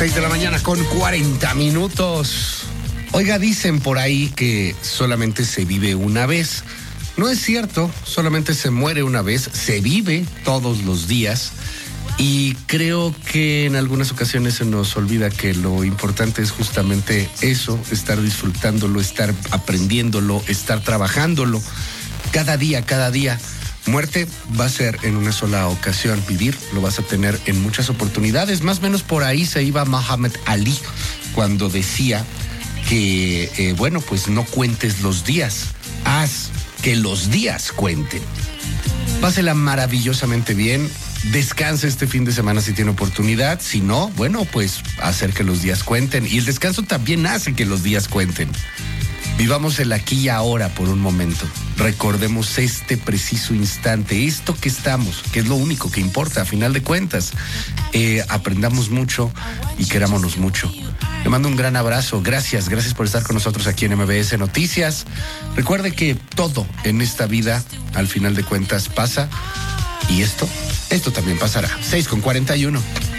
6 de la mañana con 40 minutos. Oiga, dicen por ahí que solamente se vive una vez. No es cierto, solamente se muere una vez, se vive todos los días. Y creo que en algunas ocasiones se nos olvida que lo importante es justamente eso, estar disfrutándolo, estar aprendiéndolo, estar trabajándolo. Cada día. Muerte va a ser en una sola ocasión, vivir lo vas a tener en muchas oportunidades. Más o menos por ahí se iba Muhammad Ali cuando decía que, pues no cuentes los días, haz que los días cuenten. Pásela maravillosamente bien, descanse este fin de semana si tiene oportunidad, si no, pues hacer que los días cuenten. Y el descanso también hace que los días cuenten. Vivamos el aquí y ahora por un momento. Recordemos este preciso instante, esto que estamos, que es lo único que importa a final de cuentas. Aprendamos mucho y querámonos mucho. Le mando un gran abrazo. Gracias por estar con nosotros aquí en MBS Noticias. Recuerde que todo en esta vida, al final de cuentas, pasa. Y esto también pasará. 6:41.